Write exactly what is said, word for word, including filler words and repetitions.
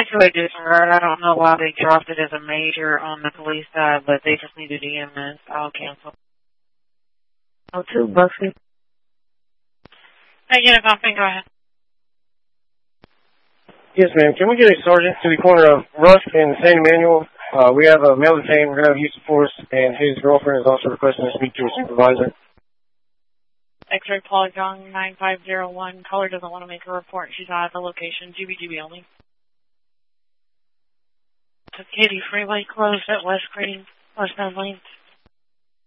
two-way disregard. I don't know why they dropped it as a major on the police side, but they just needed E M S. I'll cancel. Oh, two, Buxton. Hey, Unit Bumping, go ahead. Yes, ma'am. Can we get a sergeant to the corner of Rusk and San Emanuel? Uh, we have a male detained. We're going to have use of force, and his girlfriend is also requesting to speak to a supervisor. X-ray Polygon nine five zero one. Caller doesn't want to make a report. She's out at the location. G B G B only. Katy Freeway closed at West Green, West End Lane.